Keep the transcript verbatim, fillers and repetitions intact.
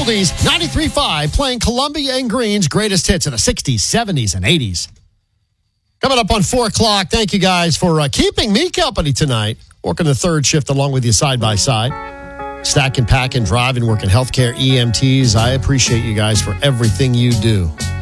oldies, ninety-three point five, playing Columbia and Green's greatest hits of the sixties, seventies, and eighties. Coming up on four o'clock, thank you guys for uh, keeping me company tonight. Working the third shift along with you side by side. Stacking, packing, driving, working healthcare, E M Ts. I appreciate you guys for everything you do.